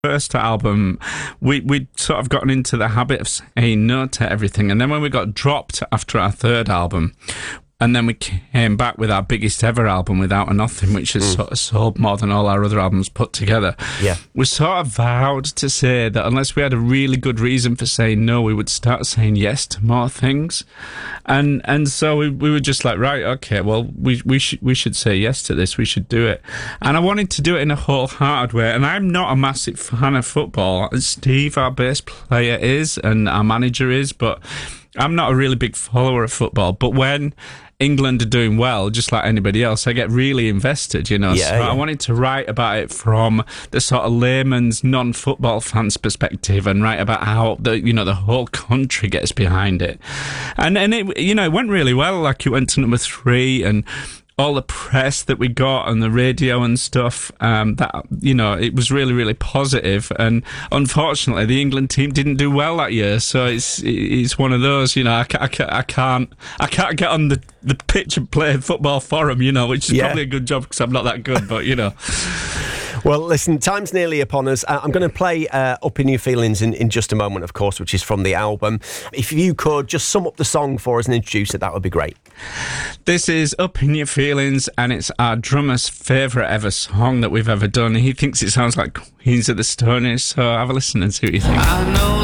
first album, we'd sort of gotten into the habit of saying no to everything. And then when we got dropped after our third album, and then we came back with our biggest ever album, Without a Nothing, which has sort of sold more than all our other albums put together. Yeah. We sort of vowed to say that unless we had a really good reason for saying no, we would start saying yes to more things. And so we were just like, right, okay, well, we should say yes to this. We should do it. And I wanted to do it in a wholehearted way. And I'm not a massive fan of football. Steve, our bass player, is, and our manager is, but I'm not a really big follower of football. But when England are doing well, just like anybody else, I get really invested, you know. I wanted to write about it from the sort of layman's non-football fans perspective and write about how the whole country gets behind it. And it, it went really well. Like, it went to number 3, and all the press that we got on the radio and stuff, it was really, really positive. And unfortunately, the England team didn't do well that year. So it's one of those, I can't get on the pitch and play football for them, which is probably a good job because I'm not that good, but Well, listen, time's nearly upon us. I'm going to play Up In Your Feelings in just a moment, of course, which is from the album. If you could just sum up the song for us and introduce it, that would be great. This is Up In Your Feelings, and it's our drummer's favourite ever song that we've ever done. He thinks it sounds like Queens of the Stone Age, so have a listen and see what you think. I know